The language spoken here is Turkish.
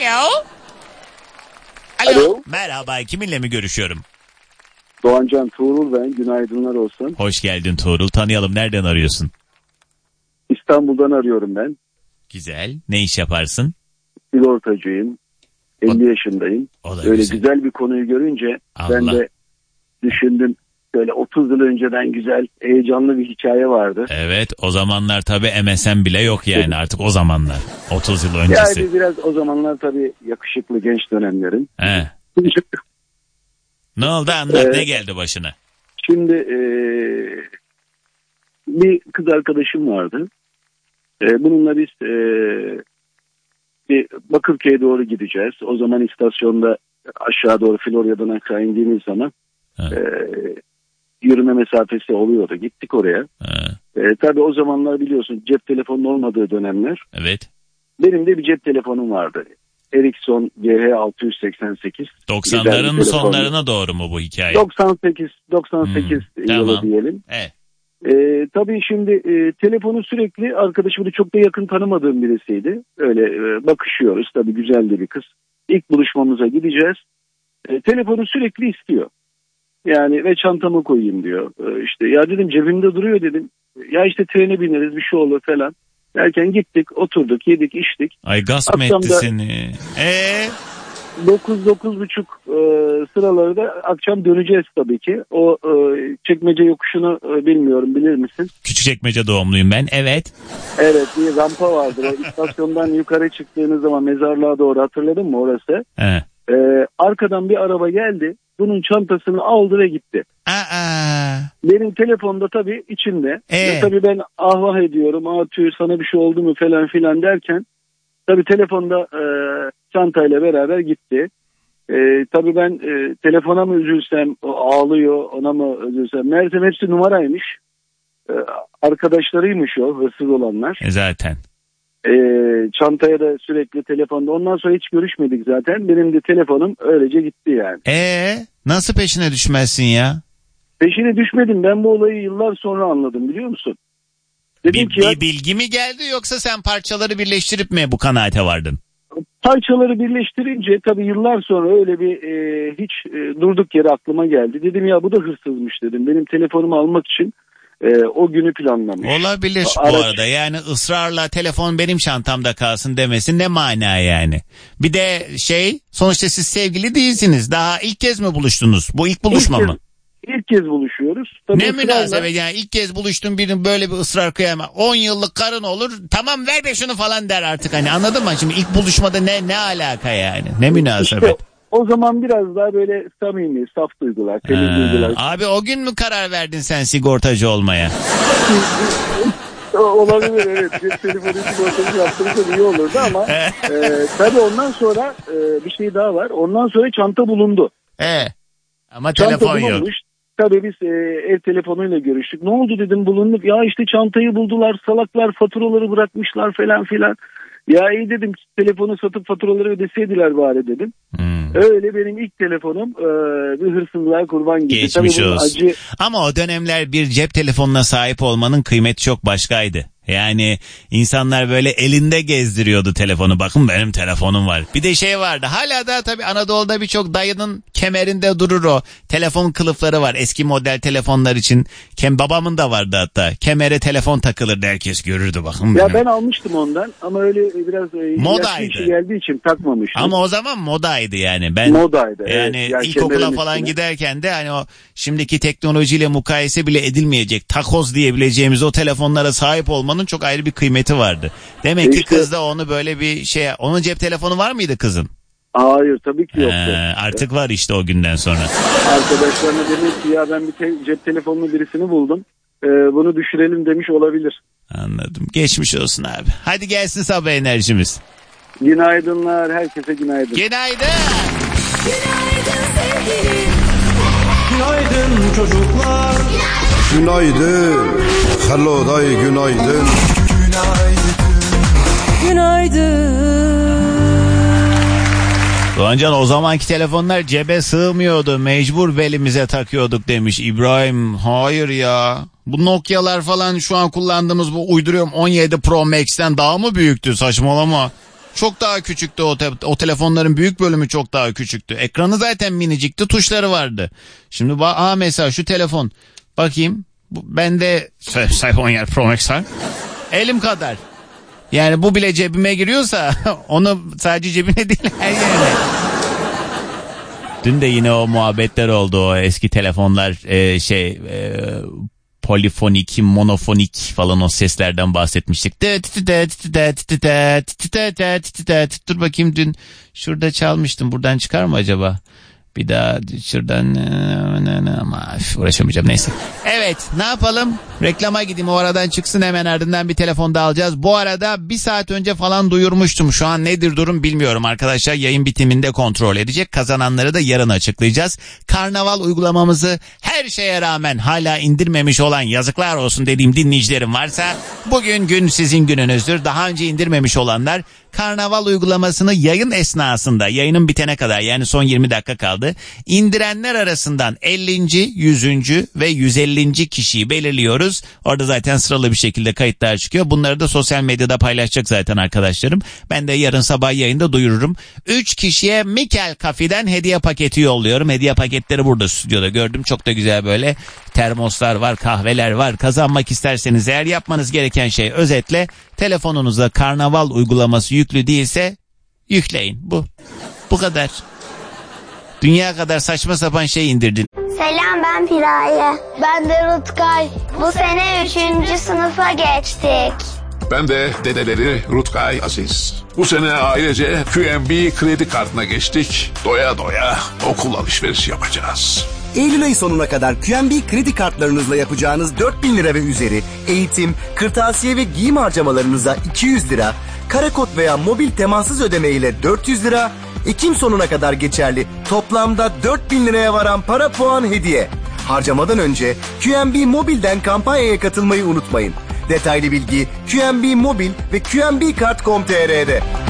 Alo. Alo. Merhaba, kiminle mi görüşüyorum? Doğancan Tuğrul ben. Günaydınlar olsun. Hoş geldin Tuğrul. Tanıyalım, nereden arıyorsun? İstanbul'dan arıyorum ben. Güzel. Ne iş yaparsın? Sigortacıyım. 50 yaşındayım. Öyle güzel bir konuyu görünce ben de düşündüm. Böyle 30 yıl önceden güzel, heyecanlı bir hikaye vardı. Evet, o zamanlar tabii MSN bile yok yani artık o zamanlar. 30 yıl öncesi. Yani biraz o zamanlar tabii yakışıklı genç dönemlerim. He. Ne oldu, anlat, ne geldi başına? Şimdi bir kız arkadaşım vardı. Bununla biz bir Bakırköy'e doğru gideceğiz. O zaman istasyonda aşağı doğru Florya'dan aşağı indiğimiz zaman yürüme mesafesi oluyordu. Gittik oraya. Tabii o zamanlar biliyorsun cep telefonu olmadığı dönemler. Evet. Benim de bir cep telefonum vardı. Ericsson GH688. 90'ların sonlarına doğru mu bu hikaye? 98 yılı tamam. diyelim. Evet. Tabii şimdi telefonu sürekli arkadaşımı çok da yakın tanımadığım birisiydi. Öyle bakışıyoruz. Tabii güzel de bir kız. İlk buluşmamıza gideceğiz. Telefonu sürekli istiyor. Yani ve çantamı koyayım diyor. İşte ya dedim cebimde duruyor dedim. Ya işte trene bineriz bir şey olur falan. Derken gittik, oturduk, yedik, içtik. Ay gasp mı etti seni? 9-9.30 sıraları da akşam döneceğiz tabii ki. O Çekmece yokuşunu bilmiyorum, bilir misin? Küçükçekmece doğumluyum ben, evet. Evet, bir rampa vardır. O istasyondan yukarı çıktığınız zaman mezarlığa doğru, hatırladın mı orası? He. Arkadan bir araba geldi. Bunun çantasını aldı ve gitti. Benim telefonda tabii içinde. Ve tabii ben ahvah ediyorum. Tüy sana bir şey oldu mu falan filan derken. Tabii telefonda çantayla beraber gitti. Tabii ben telefona mı üzülsem, o ağlıyor, ona mı üzülsem. Meğersem hepsi numaraymış. Arkadaşlarıymış o hırsız olanlar. Zaten. Çantaya da sürekli telefonda. Ondan sonra hiç görüşmedik zaten. Benim de telefonum öylece gitti yani. Nasıl peşine düşmezsin ya? Peşine düşmedim. Ben bu olayı yıllar sonra anladım, biliyor musun? Dedim ki bir bilgi mi geldi yoksa sen parçaları birleştirip mi bu kanaate vardın? Parçaları birleştirince tabii yıllar sonra öyle bir hiç durduk yere aklıma geldi. Dedim ya bu da hırsızmış dedim. Benim telefonumu almak için o günü planlamış. Olabilir bu arada, yani ısrarla telefon benim çantamda kalsın demesin ne mana yani. Bir de sonuçta siz sevgili değilsiniz. Daha ilk kez mi buluştunuz? Bu ilk buluşma mı? İlk kez buluşuyoruz. Tabii ne münasebet yani, ilk kez buluştun birinin böyle bir ısrar kıyamam. 10 yıllık karın olur, tamam ver be şunu falan der artık, hani anladın mı? Şimdi ilk buluşmada ne alaka yani, ne münasebet. İşte o zaman biraz daha böyle samimi, saf duygular, temiz duygular. Abi o gün mü karar verdin sen sigortacı olmaya? Olabilir, evet. Cep telefonu sigortacı yaptığımızda iyi olurdu ama tabii ondan sonra bir şey daha var. Ondan sonra çanta bulundu. Ama çanta telefon yok. Tabii biz ev telefonuyla görüştük. Ne oldu dedim, bulunduk. Ya işte çantayı buldular, salaklar faturaları bırakmışlar falan filan. Ya iyi dedim, telefonu satıp faturaları ödeseydiler bari dedim. Öyle benim ilk telefonum bir hırsızlığa kurban gitti. Geçmiş olsun. Ama o dönemler bir cep telefonuna sahip olmanın kıymeti çok başkaydı. Yani insanlar böyle elinde gezdiriyordu telefonu. Bakın benim telefonum var. Bir de vardı. Hala da tabii Anadolu'da birçok dayının kemerinde durur o. Telefon kılıfları var. Eski model telefonlar için. Babamın da vardı hatta. Kemere telefon takılırdı. Herkes görürdü, bakın benim. Ya ben almıştım ondan ama öyle biraz modaydı. Geldiği için takmamıştım. Ama o zaman modaydı yani. Modaydı. Yani ilkokula falan giderken de hani o şimdiki teknolojiyle mukayese bile edilmeyecek takoz diyebileceğimiz o telefonlara sahip olmanın çok ayrı bir kıymeti vardı. Demek ki kız da onu böyle bir onun cep telefonu var mıydı kızın? Hayır, tabii ki yoktu. Artık var işte o günden sonra. Arkadaşlarına demek ki ya ben bir cep telefonlu birisini buldum. Bunu düşürelim demiş olabilir. Anladım. Geçmiş olsun abi. Hadi gelsin sabah enerjimiz. Günaydınlar. Herkese günaydın. Günaydın. Günaydın sevgilim. Günaydın çocuklar. Günaydın. Hello day, günaydın. Günaydın. Doğancan, o zamanki telefonlar cebe sığmıyordu. Mecbur belimize takıyorduk demiş İbrahim. Hayır ya. Bu Nokia'lar falan şu an kullandığımız bu uyduruyorum 17 Pro Max'ten daha mı büyüktü? Saçmalama. Çok daha küçüktü o telefonların büyük bölümü çok daha küçüktü. Ekranı zaten minicikti, tuşları vardı. Şimdi mesela şu telefon bakayım. Bende iPhone 17 Pro Max var. Elim kadar. Yani bu bile cebime giriyorsa onu sadece cebine değil her yerine. Dün de yine o muhabbetler oldu, o eski telefonlar polifonik, monofonik falan, o seslerden bahsetmiştik. Dur bakayım, dün şurada çalmıştım, buradan çıkar mı acaba? Bir daha şuradan ama uğraşamayacağım, neyse. Evet, ne yapalım? Reklama gideyim, o aradan çıksın, hemen ardından bir telefon da alacağız. Bu arada 1 saat önce falan duyurmuştum. Şu an nedir durum bilmiyorum arkadaşlar. Yayın bitiminde kontrol edecek. Kazananları da yarın açıklayacağız. Karnaval uygulamamızı her şeye rağmen hala indirmemiş olan, yazıklar olsun dediğim dinleyicilerim varsa, bugün gün sizin gününüzdür. Daha önce indirmemiş olanlar Karnaval uygulamasını yayın esnasında, yayının bitene kadar, yani son 20 dakika kaldı, İndirenler arasından 50. 100. ve 150. kişiyi belirliyoruz. Orada zaten sıralı bir şekilde kayıtlar çıkıyor. Bunları da sosyal medyada paylaşacak zaten arkadaşlarım. Ben de yarın sabah yayında duyururum. 3 kişiye Mikel Cafe'den hediye paketi yolluyorum. Hediye paketleri burada stüdyoda gördüm. Çok da güzel, böyle termoslar var, kahveler var. Kazanmak isterseniz eğer, yapmanız gereken şey, özetle telefonunuza Karnaval uygulaması yüklü değilse yükleyin. Bu kadar. Dünya kadar saçma sapan şey indirdin. Selam, ben Piraye. Ben de Rutkay. Bu sene 3. sınıfa geçtik. Ben de dedeleri Rutkay Aziz. Bu sene ailece QNB kredi kartına geçtik. Doya doya okul alışverişi yapacağız. Eylül ayı sonuna kadar QNB kredi kartlarınızla yapacağınız 4.000 lira ve üzeri eğitim, kırtasiye ve giyim harcamalarınıza 200 lira, karakod veya mobil temassız ödeme ile 400 lira, Ekim sonuna kadar geçerli toplamda 4.000 liraya varan para puan hediye. Harcamadan önce QNB Mobil'den kampanyaya katılmayı unutmayın. Detaylı bilgi QNB Mobil ve QNBkart.com.tr'de.